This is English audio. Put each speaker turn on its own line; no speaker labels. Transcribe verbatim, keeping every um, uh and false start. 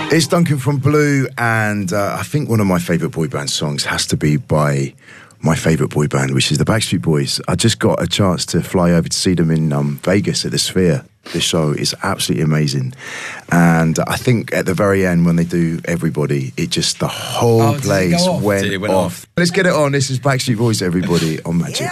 It's Duncan from Blue, and uh, I think one of my favourite boy band songs has to be by my favourite boy band, which is the Backstreet Boys. I just got a chance to fly over to see them in um, Vegas at the Sphere. This show is absolutely amazing, and I think at the very end when they do Everybody, it just the whole
Oh, did it
place
go off?
went,
Did it went
off.
off?
Let's get it on. This is Backstreet Boys, Everybody on Magic.